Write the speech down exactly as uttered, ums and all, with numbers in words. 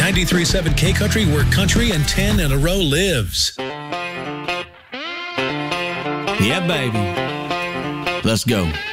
ninety-three point seven K Country, where country and ten in a row lives. Yeah, baby. Let's go.